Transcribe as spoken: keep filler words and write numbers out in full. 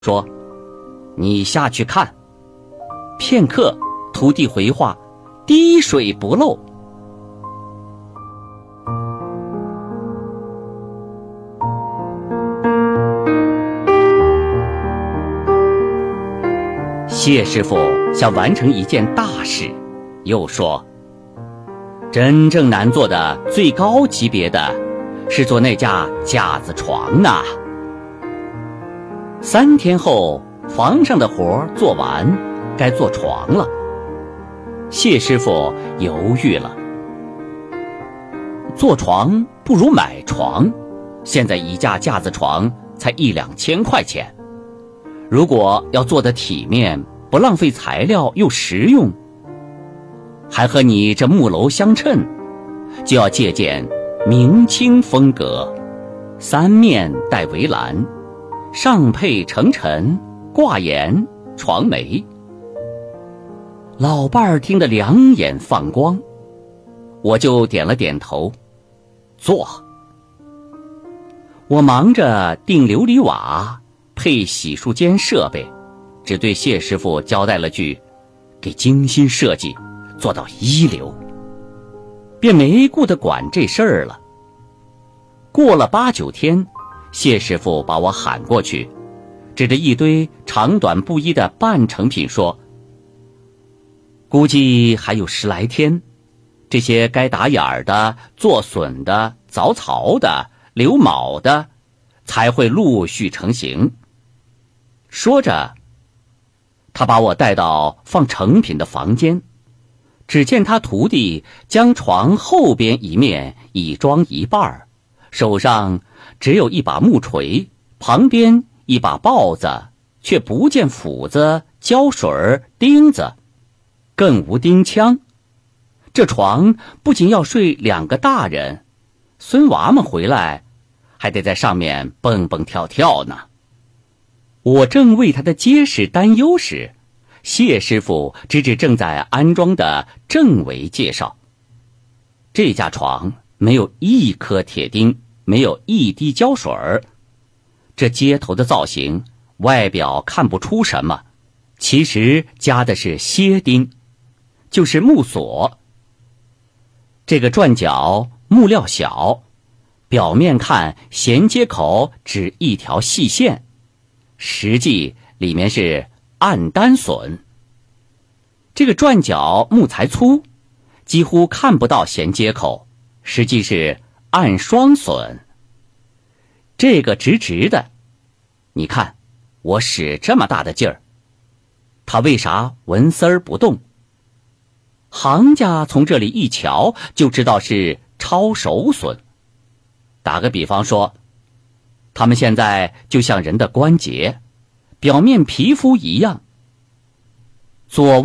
说：“你下去看。”片刻，徒弟回话：“滴水不漏。”谢师傅想完成一件大事，又说：“真正难做的、最高级别的，是做那架架子床呐。”三天后，房上的活做完，该做床了。谢师傅犹豫了，做床不如买床，现在一架架子床才一两千块钱，如果要做得体面，不浪费材料又实用，还和你这木楼相称，就要借鉴明清风格，三面带围栏，上配承尘、挂檐、床眉。老伴儿听得两眼放光，我就点了点头，做。我忙着订琉璃瓦，配洗漱间设备，只对谢师傅交代了句：“给精心设计，做到一流。”便没顾得管这事儿了。过了八九天，谢师傅把我喊过去，指着一堆长短不一的半成品说：“估计还有十来天，这些该打眼儿的、做损的、凿槽的、留铆的，才会陆续成型。”说着，他把我带到放成品的房间，只见他徒弟将床后边一面已装一半，手上只有一把木锤，旁边一把刨子，却不见斧子、胶水、钉子，更无钉枪。这床不仅要睡两个大人，孙娃们回来还得在上面蹦蹦跳跳呢。我正为他的结实担忧时，谢师傅指指正在安装的正围介绍：“这架床没有一颗铁钉，没有一滴胶水儿，这接头的造型外表看不出什么，其实加的是楔钉，就是木锁。这个转角木料小，表面看衔接口只一条细线，实际里面是暗单榫。这个转角木材粗，几乎看不到衔接口，实际是暗双榫。这个直直的，你看我使这么大的劲儿，它为啥纹丝儿不动？行家从这里一瞧就知道是抄手榫。打个比方说，他们现在就像人的关节，表面皮肤一样，左